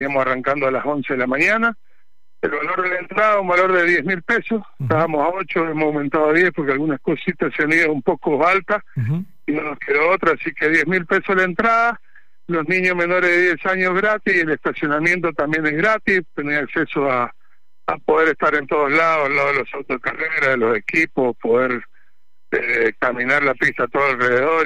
Íbamos arrancando a las 11 de la mañana. El valor de la entrada, un valor de 10.000 pesos. Estábamos a 8, hemos aumentado a 10 porque algunas cositas se han ido un poco altas y no nos quedó otra, así que 10.000 pesos la entrada. Los niños menores de 10 años gratis, y el estacionamiento también es gratis. Tenés acceso a poder estar en todos lados, al lado de los autos de carrera, de los equipos, poder caminar la pista todo alrededor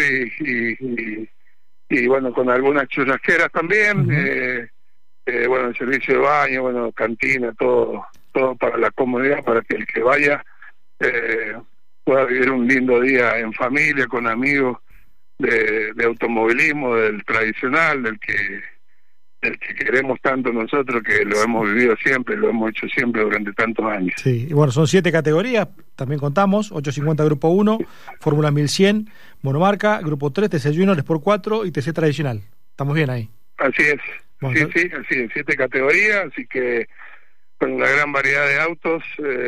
y bueno, con algunas churrasqueras también. Bueno, el servicio de baño, bueno, cantina, todo para la comodidad, para que el que vaya pueda vivir un lindo día en familia, con amigos de automovilismo, del tradicional, del que queremos tanto nosotros, que lo hemos vivido siempre, lo hemos hecho siempre durante tantos años. Sí, y bueno, son 7 categorías, también contamos: 850 Grupo 1, Fórmula 1100, Monomarca, Grupo 3, TC Junior, Sport 4 y TC Tradicional. ¿Estamos bien ahí? Así es. Bueno, sí, así es, 7 categorías, así que con una gran variedad de autos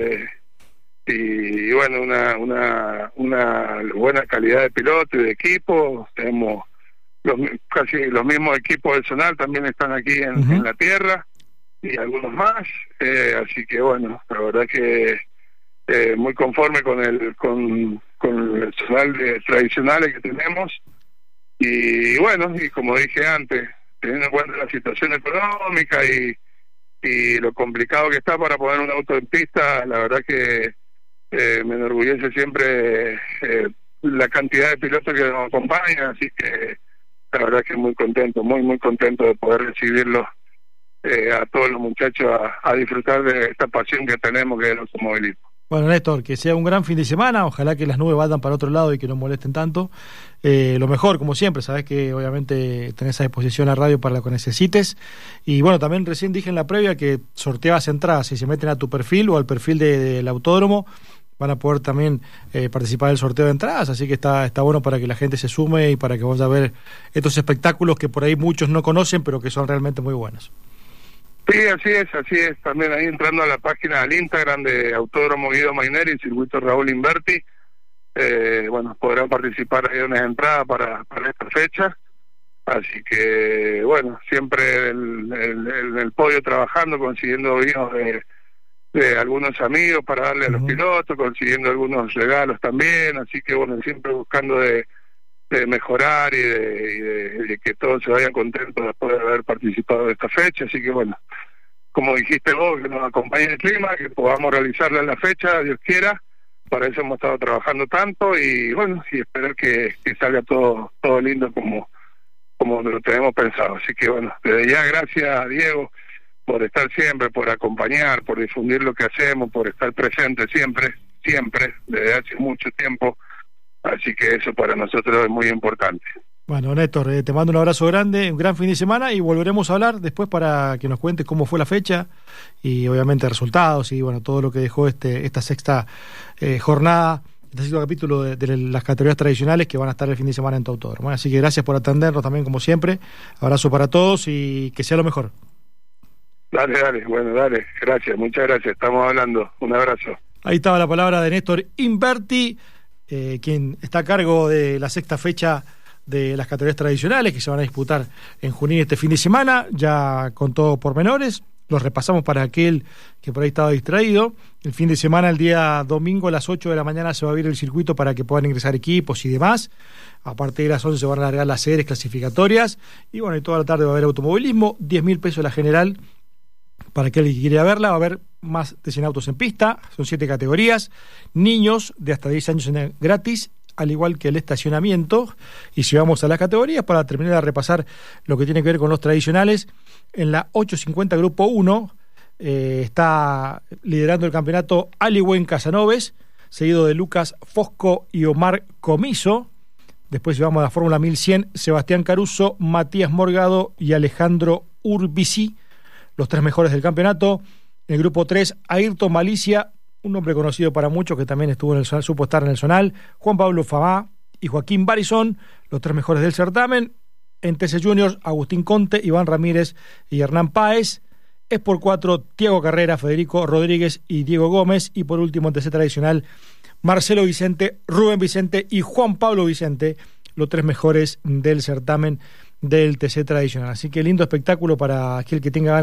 y bueno, una buena calidad de piloto y de equipo. Tenemos casi los mismos equipos del Zonal, también están aquí en la tierra, y algunos más, así que bueno, la verdad que muy conforme con el Zonal tradicionales que tenemos, y bueno, y como dije antes, teniendo en cuenta la situación económica y lo complicado que está para poner un auto en pista, la verdad que me enorgullece siempre la cantidad de pilotos que nos acompañan, así que la verdad que muy contento, muy contento de poder recibirlos a todos los muchachos a disfrutar de esta pasión que tenemos, que es el automovilismo. Bueno, Néstor, que sea un gran fin de semana, ojalá que las nubes vayan para otro lado y que no molesten tanto. Lo mejor, como siempre, sabes que obviamente tenés a disposición la radio para lo que necesites. Y bueno, también recién dije en la previa que sorteabas entradas, si se meten a tu perfil o al perfil del autódromo, van a poder también participar del sorteo de entradas, así que está bueno para que la gente se sume y para que vaya a ver estos espectáculos que por ahí muchos no conocen, pero que son realmente muy buenos. Sí, así es. También ahí entrando a la página del Instagram de Autódromo Guido Maineri y Circuito Raúl Inverti, bueno, podrán participar ahí en unas entradas para esta fecha. Así que, bueno, siempre en el podio trabajando, consiguiendo vinos de algunos amigos para darle a los pilotos, consiguiendo algunos regalos también, así que bueno, siempre buscando de mejorar y de que todos se vayan contentos después de haber participado de esta fecha. Así que bueno, como dijiste vos, que nos acompañe el clima, que podamos realizarla en la fecha, Dios quiera. Para eso hemos estado trabajando tanto, y bueno, y esperar que salga todo lindo como lo tenemos pensado. Así que bueno, desde ya gracias, Diego, por estar siempre, por acompañar, por difundir lo que hacemos, por estar presente siempre, desde hace mucho tiempo. Así que eso para nosotros es muy importante. Bueno, Néstor, te mando un abrazo grande, un gran fin de semana, y volveremos a hablar después para que nos cuentes cómo fue la fecha y obviamente resultados y bueno, todo lo que dejó esta sexta jornada, este sexto capítulo de las categorías tradicionales que van a estar el fin de semana en tu autódromo. Bueno, así que gracias por atendernos también, como siempre. Abrazo para todos y que sea lo mejor. Dale, bueno, gracias, muchas gracias, estamos hablando, un abrazo. Ahí estaba la palabra de Néstor Inverti, quien está a cargo de la sexta fecha de las categorías tradicionales que se van a disputar en Junín este fin de semana, ya con todo pormenores. Los repasamos para aquel que por ahí estaba distraído. El fin de semana, el día domingo a las 8 de la mañana se va a abrir el circuito para que puedan ingresar equipos y demás. A partir de las 11 se van a largar las series clasificatorias y bueno, y toda la tarde va a haber automovilismo, 10.000 pesos la general. Para aquel que quiera verla, va a haber más de 100 autos en pista, son 7 categorías, niños de hasta 10 años gratis, al igual que el estacionamiento. Y si vamos a las categorías, para terminar de repasar lo que tiene que ver con los tradicionales, en la 850 Grupo 1 está liderando el campeonato Aliwen Casanoves, seguido de Lucas Fosco y Omar Comiso. Después, si vamos a la Fórmula 1100, Sebastián Caruso, Matías Morgado y Alejandro Urbisi, los 3 mejores del campeonato. En el grupo 3, Ayrton Malicia, un hombre conocido para muchos que también estuvo en el Zonal, supo estar en el Zonal, Juan Pablo Famá y Joaquín Barizón, los 3 mejores del certamen. En TC Juniors, Agustín Conte, Iván Ramírez y Hernán Páez. Sport 4, Tiago Carrera, Federico Rodríguez y Diego Gómez. Y por último, en TC Tradicional, Marcelo Vicente, Rubén Vicente y Juan Pablo Vicente, los 3 mejores del certamen del TC Tradicional. Así que lindo espectáculo para aquel que tenga ganas